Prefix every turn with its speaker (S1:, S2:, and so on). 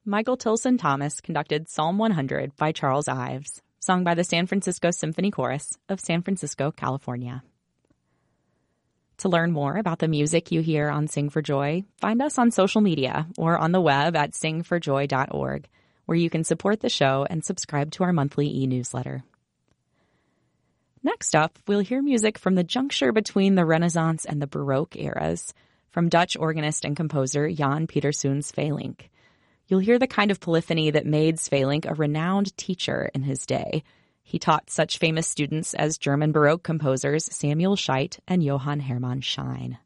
S1: Michael Tilson Thomas conducted Psalm 100 by Charles Ives, sung by the San Francisco Symphony Chorus of San Francisco, California. To learn more about the music you hear on Sing for Joy, find us on social media or on the web at singforjoy.org, where you can support the show and subscribe to our monthly e-newsletter. Next up, we'll hear music from the juncture between the Renaissance and the Baroque eras, from Dutch organist and composer Jan Pieterszoon Sweelinck. You'll hear the kind of polyphony that made Sweelinck a renowned teacher in his day. He taught such famous students as German Baroque composers Samuel Scheidt and Johann Hermann Schein.